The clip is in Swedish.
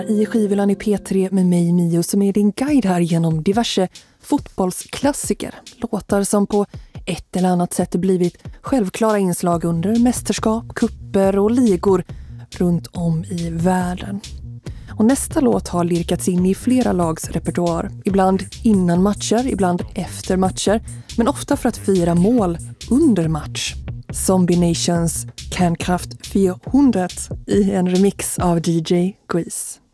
I Skivhyllan i P3 med mig Mio som är din guide här genom diverse fotbollsklassiker. Låtar som på ett eller annat sätt blivit självklara inslag under mästerskap, kupper och ligor runt om i världen. Och nästa låt har lirkats in i flera lags repertoar. Ibland innan matcher, ibland efter matcher. Men ofta för att fira mål under match. Zombie Nations Kärnkraft 400 i en remix av DJ Grease.